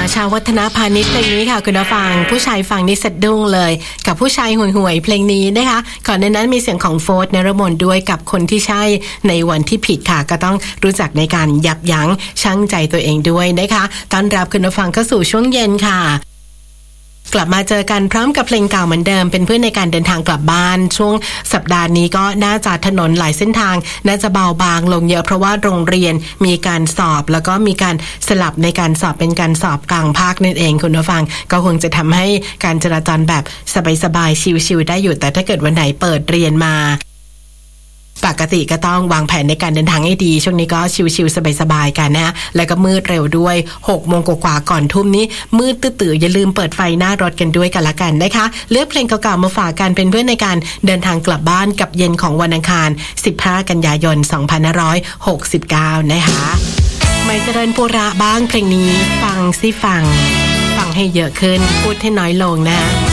ชาวัฒนพานิชเพลงนี้ค่ะคุณผู้ฟังผู้ชายฟังนี่สะดุ้งเลยกับผู้ชายห่วยๆเพลงนี้นะคะก่อนในนั้นมีเสียงของโฟร์ธ นฤมลด้วยกับคนที่ใช่ในวันที่ผิดค่ะก็ต้องรู้จักในการยับยั้งชั่งใจตัวเองด้วยนะคะต้อนรับคุณผู้ฟังเข้าสู่ช่วงเย็นค่ะกลับมาเจอกันพร้อมกับเพลงเก่าเหมือนเดิมเป็นเพื่อนในการเดินทางกลับบ้านช่วงสัปดาห์นี้ก็น่าจะถนนหลายเส้นทางน่าจะเบาบางลงเยอะเพราะว่าโรงเรียนมีการสอบแล้วก็มีการสลับในการสอบเป็นการสอบกลางภาคนั่นเองคุณผู้ฟังก็คงจะทำให้การจราจรแบบสบายๆชิวๆได้อยู่แต่ถ้าเกิดวันไหนเปิดเรียนมาปกติก็ต้องวางแผนในการเดินทางให้ดีช่วงนี้ก็ชิวๆสบายๆกันนะแล้วก็มืดเร็วด้วย 6 โมงกว่าๆก่อนทุ่มนี้มืดตื้อๆอย่าลืมเปิดไฟหน้ารถกันด้วยกันละกันนะคะเลือกเพลงเก่าๆมาฝากกันเป็นเพื่อนในการเดินทางกลับบ้านกับเย็นของวันอังคาร15กันยายน2569นะคะไม่เจริญปุระบ้างเพลงนี้ฟังให้เยอะขึ้นพูดให้น้อยลงนะ